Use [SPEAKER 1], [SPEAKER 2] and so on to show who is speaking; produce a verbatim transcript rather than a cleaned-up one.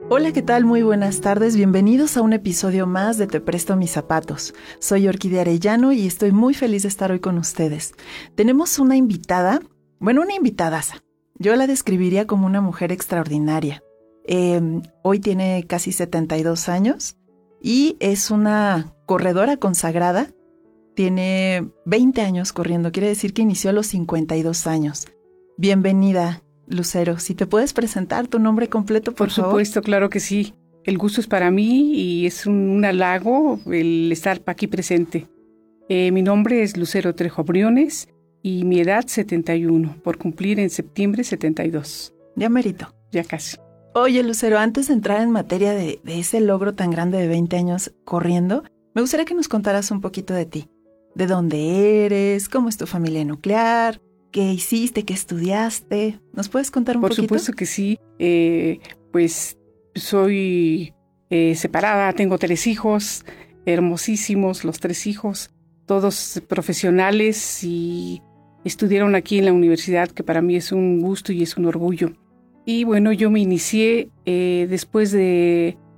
[SPEAKER 1] Hola, ¿qué tal? Muy buenas tardes. Bienvenidos a un episodio más de Te Presto Mis Zapatos. Soy Orquídea Arellano y estoy muy feliz de estar hoy con ustedes. Tenemos una invitada, bueno, una invitadaza. Yo la describiría como una mujer extraordinaria. Eh, hoy tiene casi setenta y dos años y es una corredora consagrada. Tiene veinte años corriendo, quiere decir que inició a los cincuenta y dos años. Bienvenida, Lucero. Si te puedes presentar tu nombre completo, por,
[SPEAKER 2] por
[SPEAKER 1] favor.
[SPEAKER 2] Por supuesto, claro que sí. El gusto es para mí y es un, un halago el estar aquí presente. Eh, mi nombre es Lucero Trejo Briones y mi edad setenta y uno, por cumplir en septiembre setenta y dos.
[SPEAKER 1] Ya merito.
[SPEAKER 2] Ya casi.
[SPEAKER 1] Oye, Lucero, antes de entrar en materia de, de ese logro tan grande de veinte años corriendo, me gustaría que nos contaras un poquito de ti. ¿De dónde eres? ¿Cómo es tu familia nuclear? ¿Qué hiciste? ¿Qué estudiaste? ¿Nos puedes contar un
[SPEAKER 2] Por
[SPEAKER 1] poquito?
[SPEAKER 2] Por supuesto que sí. Eh, pues soy eh, separada, tengo tres hijos, hermosísimos los tres hijos, todos profesionales y estudiaron aquí en la universidad, que para mí es un gusto y es un orgullo. Y bueno, yo me inicié eh, después de